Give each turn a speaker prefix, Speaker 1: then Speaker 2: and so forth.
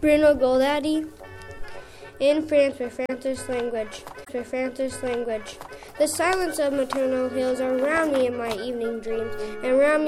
Speaker 1: Bruno Goldaddy. In France, for Francis language. The silence of maternal hills are around me in my evening dreams, and around me